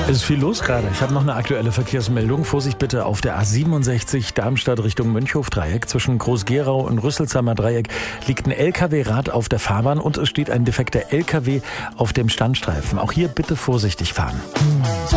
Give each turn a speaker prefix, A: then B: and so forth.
A: Es ist viel los gerade. Ich habe noch eine aktuelle Verkehrsmeldung. Vorsicht bitte auf der A67 Darmstadt Richtung Mönchhof-Dreieck. Zwischen Groß-Gerau und Rüsselsheimer Dreieck liegt ein LKW-Rad auf der Fahrbahn und es steht ein defekter LKW auf dem Standstreifen. Auch hier bitte vorsichtig fahren.